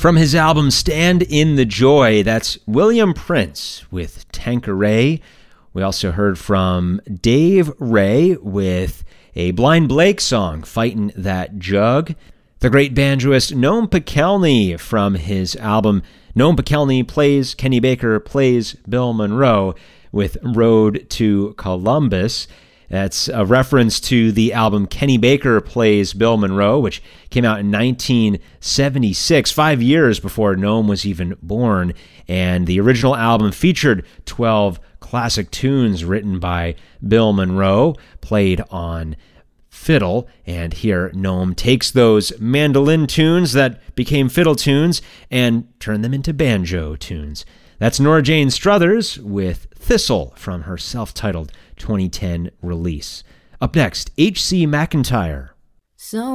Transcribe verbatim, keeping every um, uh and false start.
From his album Stand in the Joy, that's William Prince with Tanqueray. We also heard from Dave Ray with a Blind Blake song, Fightin' That Jug. The great banjoist Noam Pikelny from his album Noam Pikelny Plays Kenny Baker Plays Bill Monroe with Road to Columbus. That's a reference to the album Kenny Baker Plays Bill Monroe, which came out in nineteen seventy-six, five years before Noam was even born. And the original album featured twelve classic tunes written by Bill Monroe, played on fiddle. And here Noam takes those mandolin tunes that became fiddle tunes and turned them into banjo tunes. That's Nora Jane Struthers with Thistle from her self-titled twenty ten release. Up next, H C McEntire. So